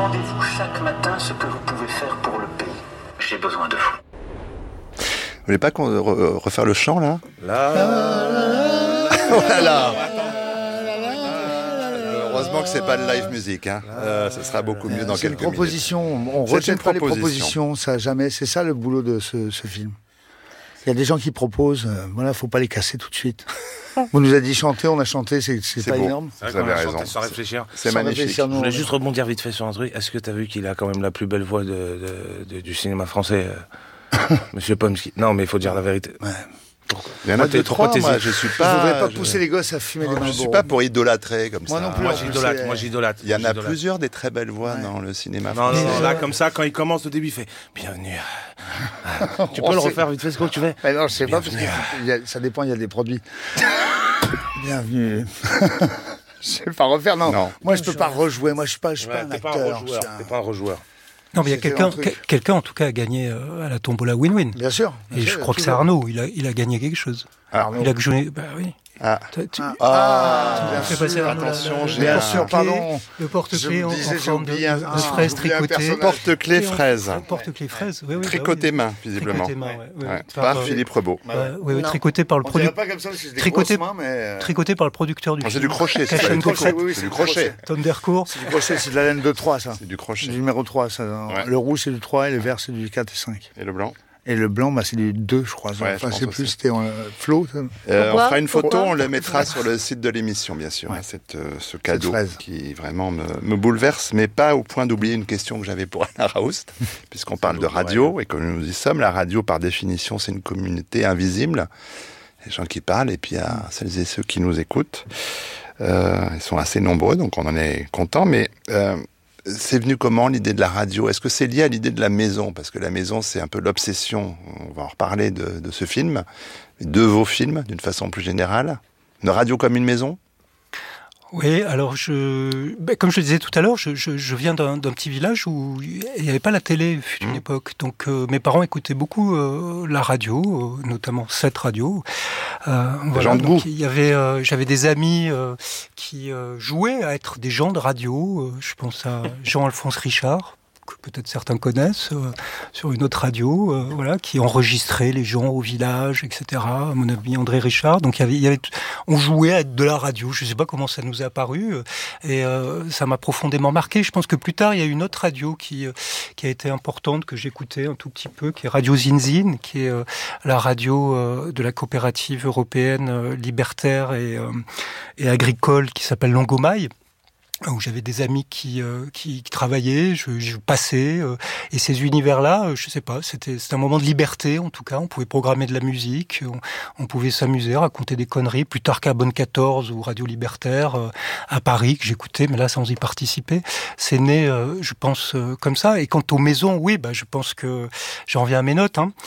Demandez-vous chaque matin ce que vous pouvez faire pour le pays. J'ai besoin de vous. Vous voulez pas qu'on refaire le chant là? Voilà. Heureusement que c'est pas le live music, hein. Ça sera beaucoup mieux dans C'est une quelques minutes. proposition. On retient pas les propositions, ça jamais. C'est ça le boulot de ce film. Il y a des gens qui proposent. Voilà, faut pas les casser tout de suite. On nous a dit chanter, on a chanté, c'est pas beau. énorme. Vous avez raison. Sans réfléchir. C'est Sans magnifique. réfléchir, Je voulais juste rebondir vite fait sur un truc. Est-ce que tu as vu qu'il a quand même la plus belle voix du cinéma français, Monsieur Pomsky? Non, mais il faut dire la vérité. Ouais. Il y en a deux, trois. Moi, je suis pas. Je voudrais pas pousser les gosses à fumer des Je Marlboro. suis pas pour idolâtrer comme Moi ça. non plus. Moi j'idolâtre. Il y en a plusieurs des très belles voix dans le cinéma. Non, français. là, comme ça, quand il commence au début, il fait bienvenue. Tu peux le refaire vite fait ce que tu veux. Non, je sais pas, parce que ça dépend, il y a des produits. Bienvenue. Je vais pas refaire, non. Moi, je peux pas rejouer. Moi, je suis pas un acteur. T'es pas un rejoueur. Non, mais il y a quelqu'un en tout cas a gagné à la tombola win-win. Bien sûr. Et je crois que c'est Arnaud, il a gagné quelque chose. Arnaud. Il a joué, bah oui. Ah. Tu bien fais sûr, passer Arnaud attention, le j'ai bien un- sûr, pardon. Le porte-clés Je en me disais, j'ai forme de oublié un- fraise j'ai oublié un tricotée. personnage. Porte-clés fraise. Porte-clés fraise, oui, oui. Tricoté main, visiblement. Tricoté main, ouais. Ouais. Par, Par Philippe Rebaud. oui, tricoté par le On dirait producteur. pas comme ça, parce que c'est des Tricoté- grosses mains, mais... Tricoté par le producteur du C'est film. du crochet, c'est Cash pas and du Coffee. crochet. C'est du crochet. Thundercourt. C'est du crochet, c'est de la laine de 3, ça. C'est du crochet. C'est du numéro 3, ça. Ouais. Le rouge, c'est du 3, et le vert, c'est du 4 et 5. Et le blanc? Et le blanc, bah, c'est du 2, je crois. Ouais, Enfin, je je sais pense plus, aussi. c'était Flo. ça. On fera une photo, Pourquoi on le mettra sur le site de l'émission, bien sûr. Ouais. Hein, ce cadeau fraise. qui vraiment me bouleverse, mais pas au point d'oublier une question que j'avais pour Alain Raoust, puisqu'on parle de radio et que nous y sommes. La radio, par définition, c'est une communauté invisible. Les gens qui parlent, et puis il y a celles et ceux qui nous écoutent. Ils sont assez nombreux, donc on en est content, mais... c'est venu comment l'idée de la radio? Est-ce que c'est lié à l'idée de la maison? Parce que la maison, c'est un peu l'obsession, on va en reparler de ce film, de vos films, d'une façon plus générale. Une radio comme une maison? Oui, alors comme je le disais tout à l'heure, je viens d'un petit village où il n'y avait pas la télé fut une époque. Donc mes parents écoutaient beaucoup la radio, notamment cette radio. gens de goût. J'avais des amis qui jouaient à être des gens de radio. Je pense à Jean-Alphonse Richard, que peut-être certains connaissent, sur une autre radio, qui enregistrait les gens au village, etc. À mon ami André Richard. Donc on jouait à de la radio. Je ne sais pas comment ça nous est apparu, et ça m'a profondément marqué. Je pense que plus tard, il y a une autre radio qui a été importante, que j'écoutais un tout petit peu, qui est Radio Zinzin, qui est la radio de la coopérative européenne libertaire et agricole qui s'appelle Longomaille, où j'avais des amis qui travaillaient, je passais, et ces univers-là, je sais pas, c'était un moment de liberté, en tout cas, on pouvait programmer de la musique, on pouvait s'amuser, raconter des conneries, plus tard qu'à Bonne 14 ou Radio Libertaire, à Paris, que j'écoutais, mais là, sans y participer. C'est né, je pense, comme ça. Et quant aux maisons, oui, je pense que, j'en reviens à mes notes, hein.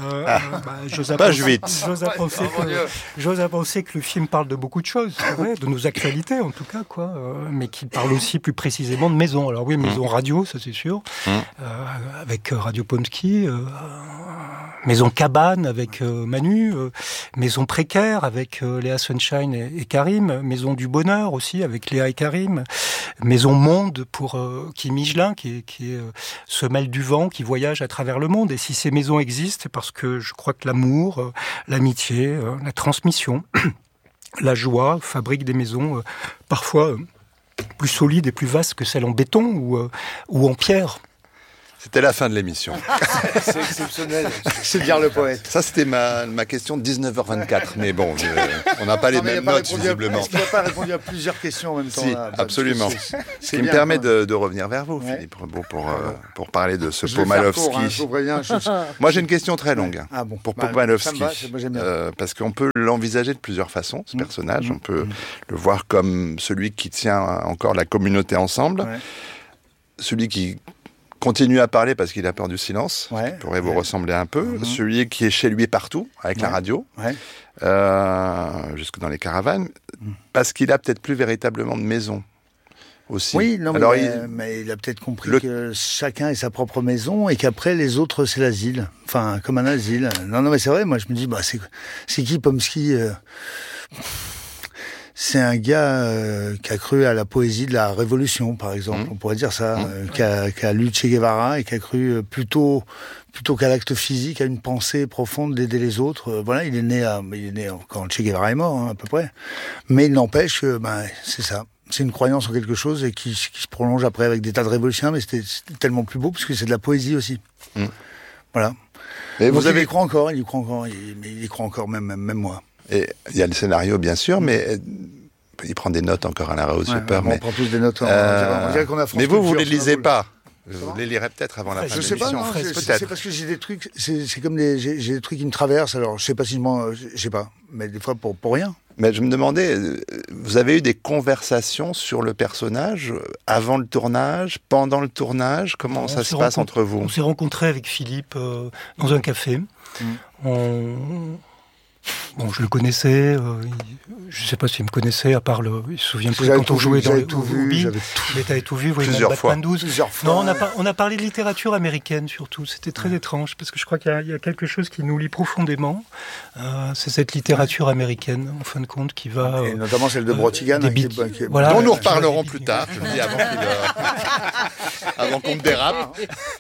Page 8. J'ose à penser que le film parle de beaucoup de choses, c'est vrai, de nos actualités, en tout cas, quoi, mais qui parle aussi plus précisément de maison. Alors oui, maison radio, ça c'est sûr, avec Radio Pomsky, maison cabane avec Manu, maison précaire avec Léa Sunshine et Karim, maison du bonheur aussi avec Léa et Karim, maison monde pour Kim Michelin qui est semelle du vent, qui voyage à travers le monde. Et si ces maisons existent, c'est parce que je crois que l'amour, l'amitié, la transmission, la joie fabriquent des maisons parfois plus solides et plus vastes que celles en béton ou en pierre. C'était la fin de l'émission. C'est exceptionnel. C'est dire le poète. Ça, c'était ma question de 19h24. Mais bon, on n'a pas les mêmes notes, visiblement. Est-ce qu'il n'a pas répondu à plusieurs questions en même temps? Si, là absolument. Ce qui me bien, permet quoi. de revenir vers vous, Philippe Rebaud, pour parler de ce Je vais faire court, Pomalovski. je vous préviens, Moi, j'ai une question très longue Ah bon. pour Bah, Pomalovski. ça me va, moi, j'aime bien. Parce qu'on peut l'envisager de plusieurs façons, ce personnage. On peut le voir comme celui qui tient encore la communauté ensemble, Ouais. celui qui continue à parler parce qu'il a peur du silence, Ouais. qui pourrait vous ressembler un peu, celui qui est chez lui partout, avec la radio, Ouais. jusque dans les caravanes, parce qu'il a peut-être plus véritablement de maison aussi. Oui, non, Alors, mais il a peut-être compris que chacun ait sa propre maison et qu'après les autres c'est l'asile. Enfin, comme un asile. Non, mais c'est vrai, moi je me dis, c'est qui Pomsky c'est un gars qui a cru à la poésie de la Révolution, par exemple, on pourrait dire ça, qui a lu Che Guevara et qui a cru plutôt qu'à l'acte physique, à une pensée profonde d'aider les autres. Voilà, il est né quand Che Guevara est mort, à peu près. Mais il n'empêche que, c'est ça. C'est une croyance en quelque chose et qui se prolonge après avec des tas de révolutionnaires, mais c'était tellement plus beau parce que c'est de la poésie aussi. Voilà. Mais il y croit encore, mais il y croit encore, même moi. Et il y a le scénario, bien sûr, mais il prend des notes encore à la Rouse, j'ai peur. On prend tous des notes. On dirait qu'on a France mais vous les lisez cool. pas. Vous les lirez peut-être avant la fin de l'émission. Je sais pas, non, c'est parce que j'ai des trucs, c'est comme j'ai des trucs qui me traversent, alors je sais pas si je sais pas, mais des fois pour rien. Mais je me demandais, vous avez eu des conversations sur le personnage avant le tournage, pendant le tournage, comment ça se passe entre vous? On s'est rencontrés avec Philippe dans un café. Bon, je le connaissais, je ne sais pas s'il me connaissait, à part il se souvient plus quand on jouait dans le Hobby. Mais t'avais tout vu, vous voyez, plusieurs fois. Batman 12. Plusieurs fois. Non, on a parlé de littérature américaine surtout, c'était très étrange, parce que je crois qu'il y a quelque chose qui nous lie profondément, c'est cette littérature américaine, en fin de compte, qui va... Et notamment celle de Brotigan, voilà, dont nous reparlerons plus tard, je le dis avant qu'on me dérape.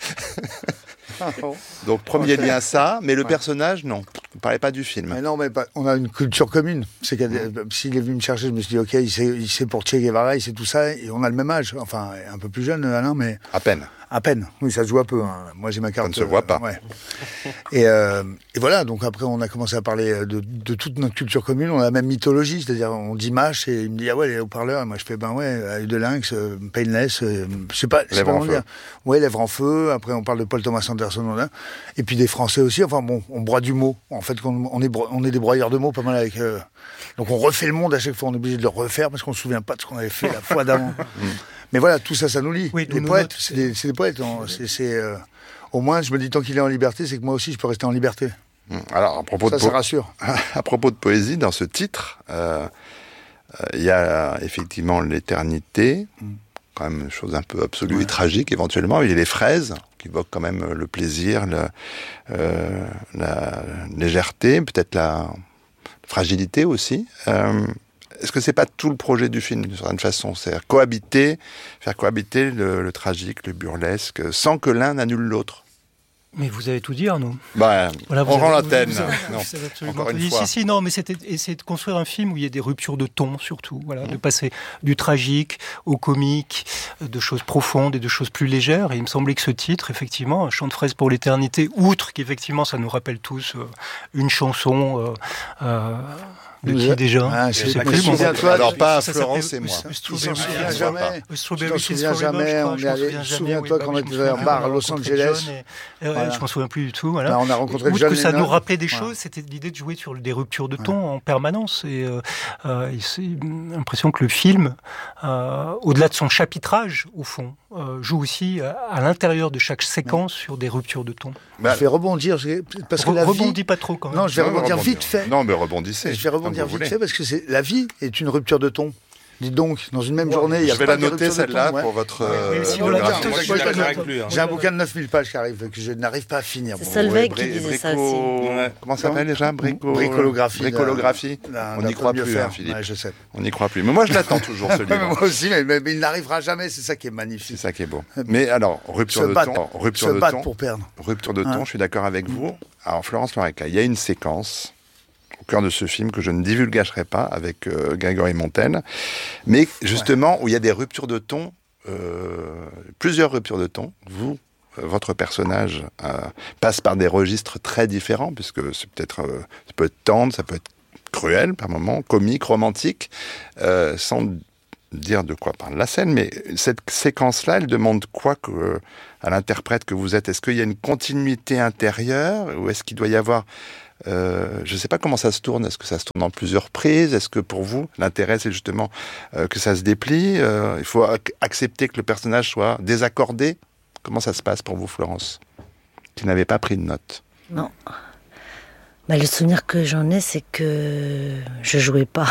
Donc premier lien ça, mais le personnage non. Vous ne parlez pas du film. Mais non, mais on a une culture commune. C'est s'il est venu me chercher, je me suis dit ok, il sait pour Che Guevara, il sait tout ça, et on a le même âge. Enfin, un peu plus jeune, Alain, mais à peine. À peine. Oui, ça se joue un peu. Moi, j'ai ma carte. Ça ne se voit pas. Ouais. Et voilà. Donc après, on a commencé à parler de toute notre culture commune. On a la même mythologie, c'est-à-dire on dit mâche et il me dit ah ouais les haut-parleurs. Et moi je fais œil de lynx, painless, je sais pas comment dire. Ouais, lèvres en feu. Après on parle de Paul Thomas Anderson. Et puis des Français aussi. Enfin bon, on broie du mot. En fait, on est des broyeurs de mots, pas mal avec. Donc on refait le monde à chaque fois. On est obligé de le refaire parce qu'on se souvient pas de ce qu'on avait fait la fois d'avant. Mais voilà, tout ça, ça nous lie. Oui, les poètes, c'est des poètes. Au moins, je me dis, tant qu'il est en liberté, c'est que moi aussi, je peux rester en liberté. Alors, à propos ça rassure. À propos de poésie, dans ce titre, il y a effectivement l'éternité, quand même une chose un peu absolue et tragique, éventuellement. Il y a les fraises, qui évoquent quand même le plaisir, la légèreté, peut-être la fragilité aussi. Est-ce que c'est pas tout le projet du film, d'une certaine façon? C'est-à-dire faire cohabiter le tragique, le burlesque, sans que l'un n'annule l'autre. Mais vous avez tout dit, Arnaud. Voilà, on rend l'antenne. Encore une fois. Si, non, mais c'était essayer de construire un film où il y a des ruptures de ton, surtout. Voilà, de passer du tragique au comique, de choses profondes et de choses plus légères. Et il me semblait que ce titre, effectivement, Un chant de fraises pour l'éternité, outre qu'effectivement, ça nous rappelle tous une chanson... de qui déjà? Je sais plus. Alors pas Florence et moi. Je ne me souviens jamais. Souviens-toi quand on était dans un bar à Los Angeles. Je m'en souviens plus du tout. Voilà. On a rencontré Outre que ça nous rappelait des choses, c'était l'idée de jouer sur des ruptures de ton en permanence. Et c'est l'impression que le film, au-delà de son chapitrage, au fond, joue aussi à l'intérieur de chaque séquence sur des ruptures de ton. Je vais rebondir parce que la vie... Rebondis pas trop quand même. Non, je vais rebondir vite fait. Non, mais rebondissez. Je vais rebondir vite fait parce que la vie est une rupture de ton. Dites donc, dans une même journée, il y a pas de rupture de ton. Je vais la noter celle-là pour votre... J'ai un bouquin de 9000 pages qui arrive, que je n'arrive pas à finir. C'est Solveig qui disait ça aussi. Comment ça s'appelle déjà? Bricolographie. On n'y croit plus, Philippe. Je sais. On n'y croit plus. Mais moi, je l'attends toujours, ce livre. Moi aussi, mais il n'arrivera jamais. C'est ça qui est magnifique. C'est ça qui est beau. Mais alors, rupture de ton. Se battre pour perdre. Rupture de ton, je suis d'accord avec vous. Alors, Florence Loireca, il y a une séquence au cœur de ce film que je ne divulgacherai pas avec Grégory Montel, mais justement où il y a des ruptures de ton, plusieurs ruptures de ton. Votre personnage passe par des registres très différents, puisque ça peut être tendre, ça peut être cruel par moments, comique, romantique, sans dire de quoi parle la scène, mais cette séquence-là, elle demande quoi à l'interprète que vous êtes? Est-ce qu'il y a une continuité intérieure, ou est-ce qu'il doit y avoir... je ne sais pas comment ça se tourne. Est-ce que ça se tourne en plusieurs prises? Est-ce que pour vous, l'intérêt, c'est justement que ça se déplie? Il faut accepter que le personnage soit désaccordé? Comment ça se passe pour vous, Florence, qui n'avez pas pris de notes? Non. Le souvenir que j'en ai, c'est que je jouais pas.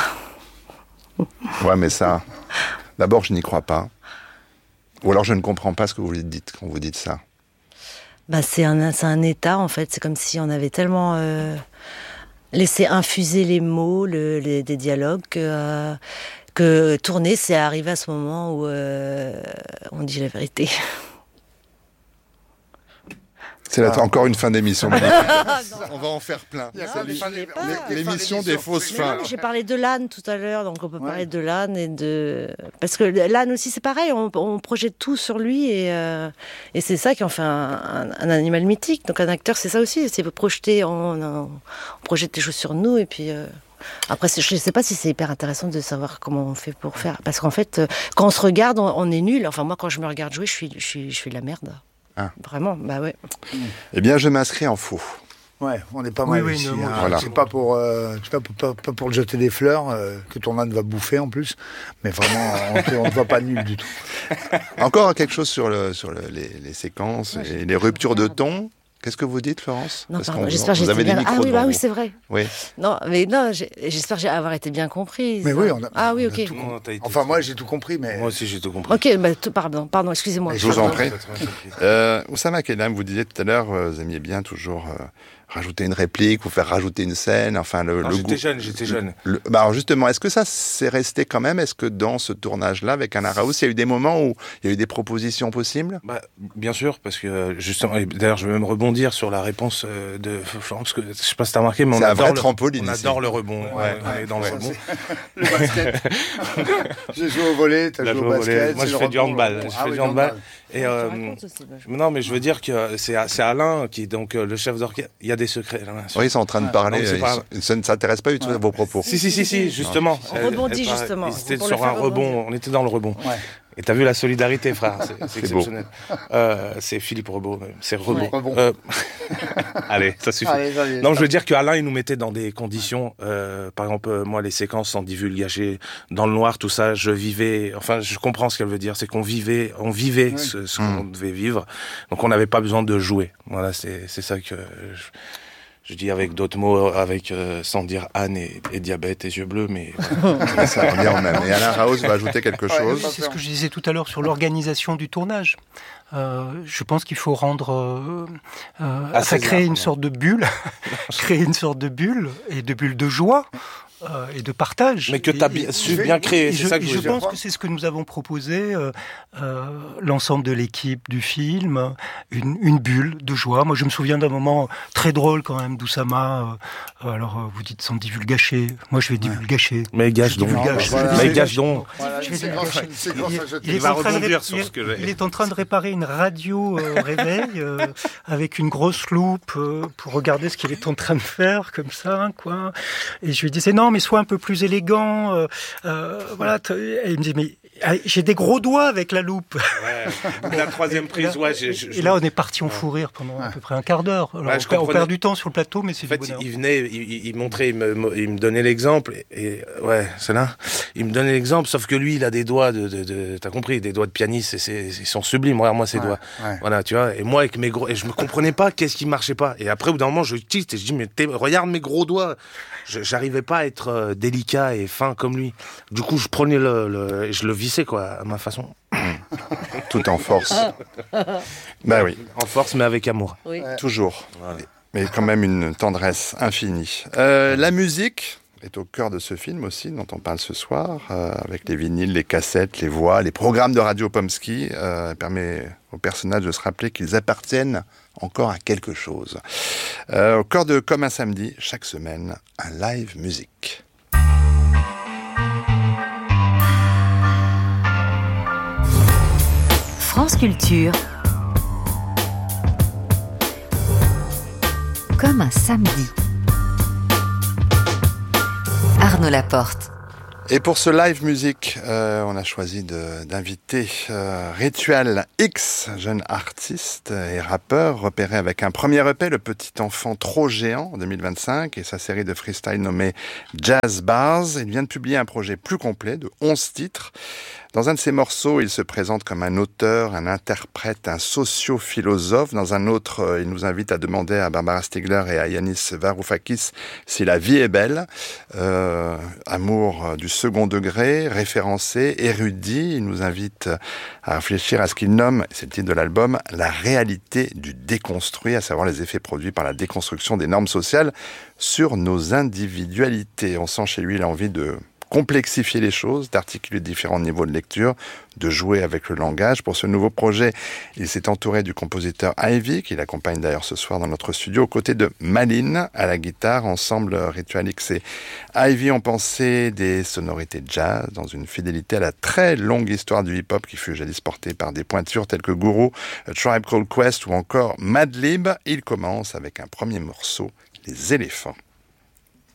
Ouais, mais ça... D'abord, je n'y crois pas. Ou alors, je ne comprends pas ce que vous dites quand vous dites ça. C'est un état, en fait. C'est comme si on avait tellement laisser infuser les mots, des dialogues, que tourner, c'est arrivé à ce moment où on dit la vérité. C'est encore une fin d'émission. On va en faire plein. C'est l'émission des fausses fins. J'ai parlé de l'âne tout à l'heure, donc on peut parler de l'âne parce que l'âne aussi c'est pareil, on projette tout sur lui et c'est ça qui en fait un animal mythique. Donc un acteur c'est ça aussi, c'est projeter, on projette des choses sur nous et puis. Après, je ne sais pas si c'est hyper intéressant de savoir comment on fait pour faire, parce qu'en fait, quand on se regarde, on est nul. Enfin moi, quand je me regarde jouer, je suis de la merde. Ah. Vraiment, bah ouais. Eh bien, je m'inscris en faux. Ouais, on est pas mal ici. Voilà. C'est pas pour, pas pour le jeter des fleurs que ton âne va bouffer en plus, mais vraiment, on ne voit pas nul du tout. Encore quelque chose sur les séquences et les ruptures de ton. Qu'est-ce que vous dites, Florence? Non, pardon, j'espère que j'ai été bien... Ah oui, oui, c'est vrai. Oui. Non, j'espère avoir été bien comprise. Mais oui, on a... Ah oui, ok. Enfin, moi, j'ai tout compris, mais... Moi aussi, j'ai tout compris. Ok, pardon, excusez-moi. Je vous en prie. Oussama Kellam, vous disiez tout à l'heure, vous aimiez bien toujours rajouter une réplique ou faire rajouter une scène, enfin le goût. J'étais jeune. Alors justement, est-ce que ça c'est resté quand même? Est-ce que dans ce tournage-là, avec Anna Raouz, il y a eu des moments où il y a eu des propositions possibles? Bien sûr, parce que justement, et d'ailleurs je vais même rebondir sur la réponse de Florence, parce que je sais pas si t'as remarqué, mais on adore le rebond. On est dans le rebond. Le basket. J'ai joué au volley, t'as joué au basket. Moi je fais du handball. Et non, mais je veux dire que c'est Alain qui est donc le chef d'orchestre. Il y a des secrets là. Oui, ils sont en train de parler. Ça ne s'intéresse pas du tout à vos propos. Si, justement. On rebondit justement. C'était sur un rebond. On était dans le rebond. Ouais. Et t'as vu la solidarité, frère, c'est exceptionnel. C'est Philippe Rebaud, c'est Rebaud. Ouais. Allez, ça suffit. Allez, non, je veux dire qu'Alain, il nous mettait dans des conditions, par exemple, moi, les séquences sans divulgacher, dans le noir, tout ça, je comprends ce qu'elle veut dire, c'est qu'on vivait ce qu'on devait vivre, donc on n'avait pas besoin de jouer. Voilà, c'est ça que... Je dis avec d'autres mots, sans dire Anne et diabète et yeux bleus, mais voilà. Ça revient au même. Et Alain Raouz va ajouter quelque chose. C'est ce que je disais tout à l'heure sur l'organisation du tournage. Je pense qu'il faut rendre, créer une sorte de bulle, créer une sorte de bulle et de bulle de joie. Et de partage. Mais que tu as su bien créer, c'est ça que je veux dire. Je pense que c'est ce que nous avons proposé, l'ensemble de l'équipe du film, une bulle de joie. Moi, je me souviens d'un moment très drôle quand même d'Oussama. Alors, vous dites sans divulgacher. Moi, je vais divulgacher. Mais gage donc. Mais gage donc. Il est en train de réparer une radio réveil avec une grosse loupe pour regarder ce qu'il est en train de faire, comme ça, quoi. Et je lui disais, non, mais sois un peu plus élégant. Voilà. Et il me dit, mais j'ai des gros doigts avec la loupe. Ouais, la troisième prise, et là, on est parti en fou rire pendant à peu près un quart d'heure. On perd du temps sur le plateau, mais c'est du bonheur. Il venait, il montrait, il me donnait l'exemple. Et ouais, c'est là. Il me donnait l'exemple, sauf que lui, il a des doigts t'as compris, des doigts de pianiste. Ils sont sublimes. Regarde moi ses doigts. Ouais. Voilà, tu vois. Et moi, avec mes gros, et je me comprenais pas qu'est-ce qui marchait pas. Et après, au bout d'un moment, je tilte et je dis, mais regarde mes gros doigts. J'arrivais pas à être délicat et fin comme lui. Du coup, je prenais je le vissais, quoi, à ma façon. Tout en force. Bah oui. En force, mais avec amour. Oui. Toujours. Voilà. Mais quand même une tendresse infinie. La musique est au cœur de ce film aussi, dont on parle ce soir, avec les vinyles, les cassettes, les voix, les programmes de Radio Pomsky. Permet aux personnages de se rappeler qu'ils appartiennent encore à quelque chose. Au cœur de Comme un samedi, chaque semaine, un live musique. France Culture. Comme un samedi. Arnaud Laporte. Et pour ce live musique, on a choisi d'inviter Ritual X, jeune artiste et rappeur, repéré avec un premier EP, Le Petit Enfant Trop Géant, en 2025, et sa série de freestyle nommée Jazz Bars. Il vient de publier un projet plus complet de 11 titres. Dans un de ses morceaux, il se présente comme un auteur, un interprète, un socio-philosophe. Dans un autre, il nous invite à demander à Barbara Stiegler et à Yanis Varoufakis si la vie est belle. Amour du second degré, référencé, érudit. Il nous invite à réfléchir à ce qu'il nomme, c'est le titre de l'album, la réalité du déconstruit, à savoir les effets produits par la déconstruction des normes sociales sur nos individualités. On sent chez lui l'envie de complexifier les choses, d'articuler différents niveaux de lecture, de jouer avec le langage. Pour ce nouveau projet, il s'est entouré du compositeur Ivy, qui l'accompagne d'ailleurs ce soir dans notre studio, aux côtés de Malin à la guitare, ensemble Ritual X et Ivy ont pensé des sonorités jazz dans une fidélité à la très longue histoire du hip-hop qui fut jadis portée par des pointures telles que Guru, A Tribe Called Quest ou encore Madlib. Il commence avec un premier morceau, Les éléphants.